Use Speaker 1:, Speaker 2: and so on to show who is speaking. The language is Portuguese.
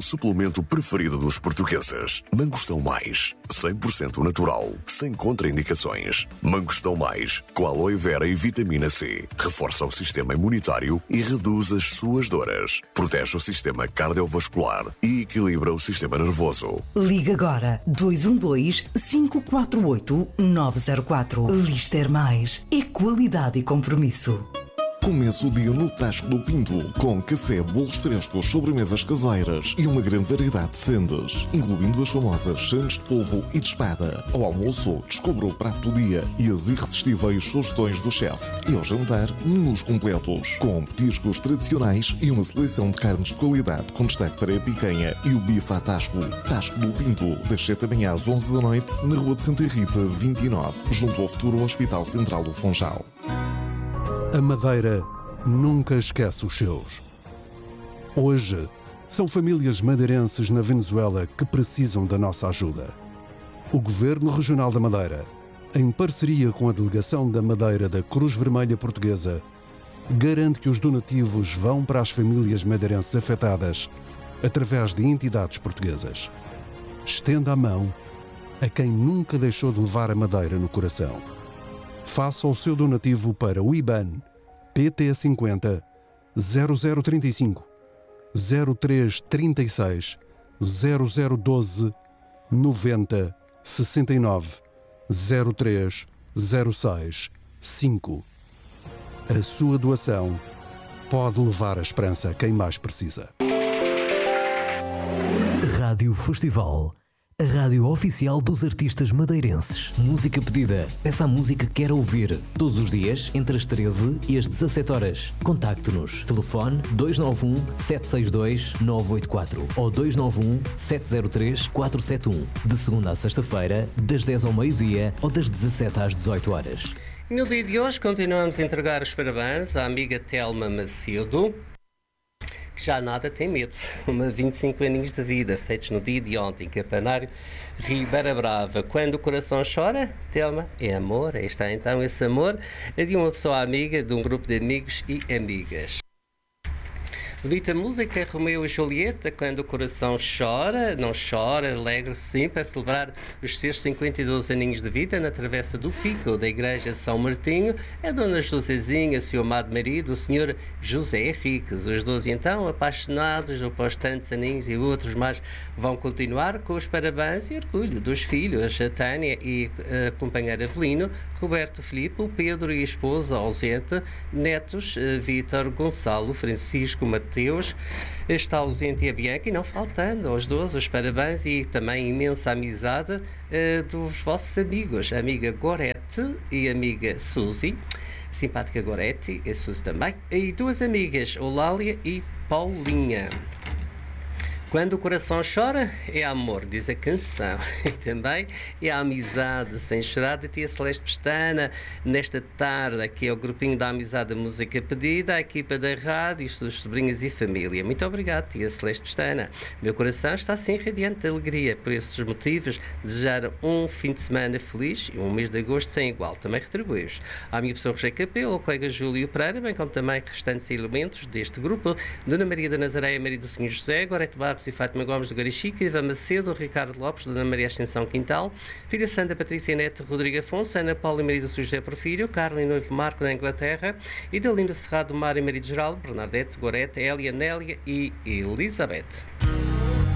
Speaker 1: suplemento preferido dos portugueses. Mangostão Mais, 100% natural, sem contraindicações. Mangostão Mais, com aloe vera e vitamina C. Reforça o sistema imunitário e reduz as suas dores. Protege o sistema cardiovascular e equilibra o sistema nervoso.
Speaker 2: Liga agora 212-548-904. Lister Mais é qualidade e compromisso.
Speaker 3: Comece o dia no Tasco do Pinto, com café, bolos frescos, sobremesas caseiras e uma grande variedade de sendas, incluindo as famosas sandes de polvo e de espada. Ao almoço, descubra o prato do dia e as irresistíveis sugestões do chefe. E ao jantar, menus completos, com petiscos tradicionais e uma seleção de carnes de qualidade, com destaque para a picanha e o bife à Tasco. Tasco do Pinto, das 7 da manhã às 11 da noite, na Rua de Santa Rita, 29, junto ao futuro Hospital Central do Funchal.
Speaker 4: A Madeira nunca esquece os seus. Hoje, são famílias madeirenses na Venezuela que precisam da nossa ajuda. O Governo Regional da Madeira, em parceria com a Delegação da Madeira da Cruz Vermelha Portuguesa, garante que os donativos vão para as famílias madeirenses afetadas através de entidades portuguesas. Estenda a mão a quem nunca deixou de levar a Madeira no coração. Faça o seu donativo para o IBAN PT50 0035 0336 0012 90 69 0306 5. A sua doação pode levar a esperança a quem mais precisa.
Speaker 5: Rádio Festival. A rádio oficial dos artistas madeirenses. Música pedida. Peça a música que quer ouvir. Todos os dias, entre as 13 e as 17 horas. Contacte-nos. Telefone 291-762-984 ou 291-703-471. De segunda a sexta-feira, das 10 ao meio-dia ou das 17 às 18 horas.
Speaker 6: E no dia de hoje continuamos a entregar os parabéns à amiga Telma Macedo, que já nada tem medo. Uma 25 aninhos de vida, feitos no dia de ontem, Campanário, Ribeira Brava. Quando o coração chora, Telma, é amor. Aí está então esse amor de uma pessoa amiga, de um grupo de amigos e amigas. Bonita música, Romeu e Julieta, Quando o Coração Chora, não chora, alegre-se sempre a celebrar os seus 52 aninhos de vida na Travessa do Pico, da Igreja São Martinho, a Dona Josezinha, seu amado marido, o Sr. José Henriques. Os 12 então, apaixonados, após tantos aninhos e outros mais, vão continuar com os parabéns e orgulho dos filhos, a Tânia e a companheira Avelino, Roberto Filipe, o Pedro e a esposa ausente, netos, Vítor, Gonçalo, Francisco, Mateus, está ausente, e a Bianca, e não faltando aos 12 os parabéns e também imensa amizade dos vossos amigos, a amiga Gorete e a amiga Suzy, simpática Gorete e Suzy também, e duas amigas, Eulália e Paulinha. Quando o coração chora, é amor, diz a canção. E também é a amizade sem chorar de tia Celeste Pestana. Nesta tarde, aqui é o grupinho da amizade da música pedida, a equipa da rádio, as suas sobrinhas e família. Muito obrigado, tia Celeste Pestana. Meu coração está assim radiante de alegria. Por esses motivos, desejar um fim de semana feliz e um mês de agosto sem igual. Também retribuímos à minha pessoa Rogério Capelo, ao colega Júlio Pereira, bem como também restantes elementos deste grupo, Dona Maria da Nazaré, Maria do Senhor José, Gorete Barros e Fátima Gomes do Garichica, Iva Macedo, Ricardo Lopes, Dona Maria Ascensão Quintal, Filha Santa Patrícia Neto, Rodrigo Afonso, Ana Paula e Maria do São José Porfírio, Carla e Noivo Marco da Inglaterra, Idalindo Cerrado, Mário e Maria de Geraldo, Bernadette, Gorete, Hélia, Nélia e Elizabeth.